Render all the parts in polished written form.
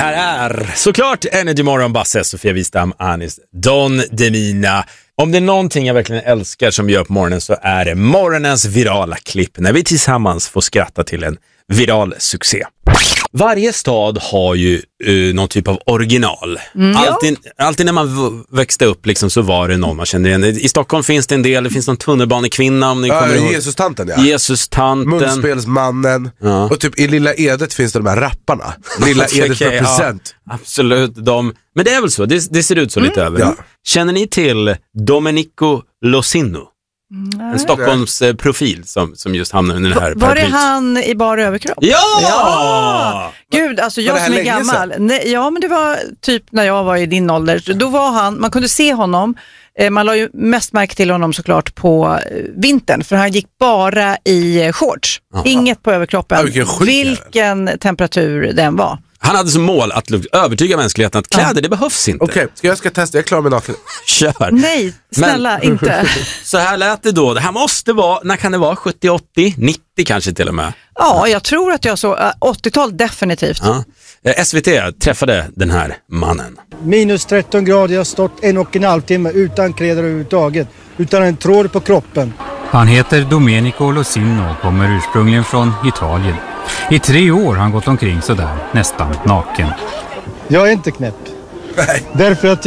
här är såklart Energy Morgon, Basse, Sofia Wistam, Anis, Don Demina. Om det är någonting jag verkligen älskar som vi gör på morgonen så är det morgonens virala klipp. När vi tillsammans får skratta till en viral succé. Varje stad har ju någon typ av original. Alltid när man växte upp liksom, så var det någon man kände igen. I Stockholm finns det en del, det finns någon tunnelbanekvinna om ni kommer ihåg. Jesus-tanten, ja. Jesus-tanten. Munspelsmannen. Ja. Och typ i Lilla Edet finns det de här rapparna. Lilla Edet represent. Ja, absolut. Men det är väl så, det ser ut så lite över. Ja. Känner ni till Domenico Losino? En Stockholms profil som just hamnar under den här Var det han i bara överkropp? Ja! Gud, alltså jag som är gammal. Nej, ja, men det var typ när jag var i din ålder. Då var han, man kunde se honom. Man la ju mest märke till honom såklart på vintern. För han gick bara i shorts. Aha. Inget på överkroppen. Vilken temperatur den var. Han hade som mål att övertyga mänskligheten att kläder, det behövs inte. Okej, jag ska testa, jag klarar mig naken. Kör. Nej, snälla, inte. Så här lät det då. Det här måste vara, när kan det vara? 70, 80, 90 kanske till och med. Ja, jag tror att jag så 80-tal definitivt. Ja. SVT träffade den här mannen. Minus 13 grader, jag har stått 1,5 timme utan kläder överhuvudtaget. Utan en tråd på kroppen. Han heter Domenico Losino och kommer ursprungligen från Italien. I 3 år har han gått omkring sådär, nästan naken. Jag är inte knäpp. Nej. Därför att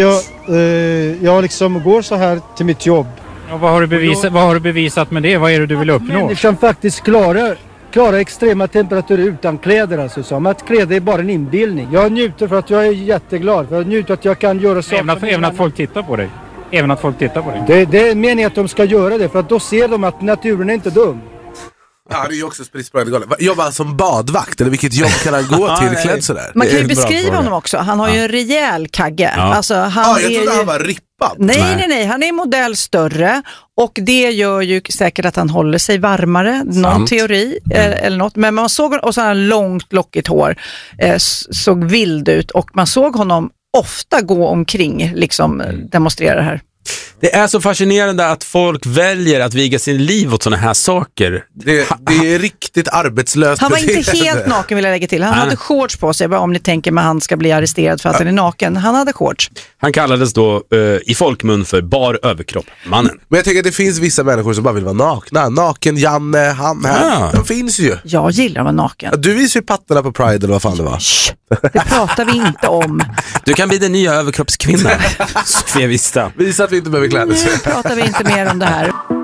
jag liksom går så här till mitt jobb. Och vad har du bevisat med det? Vad är det du vill uppnå? Människan faktiskt klara extrema temperaturer utan kläder, alltså. Så att kläder är bara en inbildning. Jag njuter för att jag är jätteglad. För jag njuter att jag kan göra saker. Även att folk tittar på dig? Även att folk tittar på dig? Det är meningen att de ska göra det. För att då ser de att naturen är inte dum. Ja, det är ju också spritspröjande. Jobbar som badvakt, eller vilket jobb kan han gå till klädd sådär? Man kan ju beskriva honom också. Han har ju en rejäl kagge. Ja. Alltså, jag trodde han var rippad. Nej. Han är modell större. Och det gör ju säkert att han håller sig varmare. Någon teori eller något. Men man såg, och så här långt lockigt hår. Såg vild ut. Och man såg honom ofta gå omkring, liksom demonstrera det här. Det är så fascinerande att folk väljer att viga sin liv åt såna här saker. Det är riktigt arbetslöst. Han var inte helt naken, vill jag lägga till. Han hade shorts på sig, om ni tänker att han ska bli arresterad för att han är naken. Han hade shorts. Han kallades då i folkmun för bar överkropp, mannen. Men jag tänker att det finns vissa människor som bara vill vara nakna. Naken, Janne, han här. Ja. De finns ju. Jag gillar att vara naken. Ja, du visar ju pattarna på Pride eller vad fan det var. Det pratar vi inte om. Du kan bli den nya överkroppskvinnan. Sofia Wistam. Visa att vi inte behöver kläder. Nu pratar vi inte mer om det här.